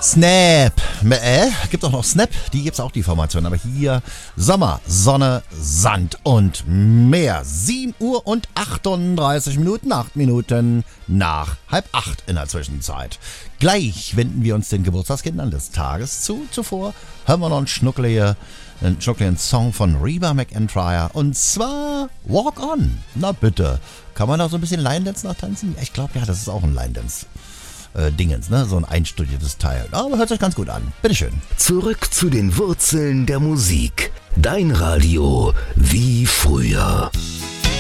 Snap. Gibt auch noch Snap, die gibt's auch, die Formation. Aber hier Sommer, Sonne, Sand und Meer. 7 Uhr und 38 Minuten, 8 Minuten nach 7:30 in der Zwischenzeit. Gleich wenden wir uns den Geburtstagskindern des Tages zu. Zuvor hören wir noch einen schnuckeligen Song von Reba McEntire. Und zwar Walk On. Na bitte. Kann man da so ein bisschen Line Dance nachtanzen? Ich glaube, ja, das ist auch ein Line Dance. Dingens, ne? So ein einstudiertes Teil. Aber hört sich ganz gut an. Bitteschön. Zurück zu den Wurzeln der Musik. Dein Radio wie früher.